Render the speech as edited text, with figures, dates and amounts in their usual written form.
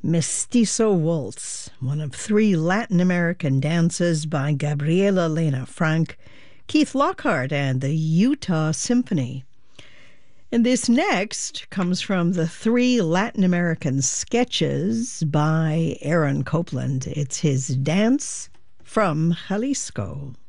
Mestizo Waltz, one of three Latin American dances by Gabriela Lena Frank, Keith Lockhart, and the Utah Symphony. And this next comes from the three Latin American sketches by Aaron Copland. It's his Dance from Jalisco.